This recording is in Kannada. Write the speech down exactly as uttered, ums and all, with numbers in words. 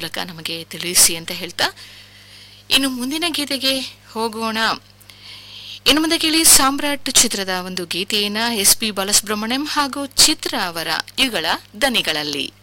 ಮೂಲಕ ನಮಗೆ ತಿಳಿಸಿ ಅಂತ ಹೇಳ್ತಾ ಇನ್ನು ಮುಂದಿನ ಗೀತೆಗೆ ಹೋಗೋಣ. ಇನ್ನು ಮುಂದೆ ಕೇಳಿ ಸಾಮ್ರಾಟ್ ಚಿತ್ರದ ಒಂದು ಗೀತೆಯನ್ನ ಎಸ್ ಪಿ ಬಾಲಸುಬ್ರಹ್ಮಣ್ಯಂ ಹಾಗೂ ಚಿತ್ರ ಅವರ ಇವುಗಳ ದನಿಗಳಲ್ಲಿ.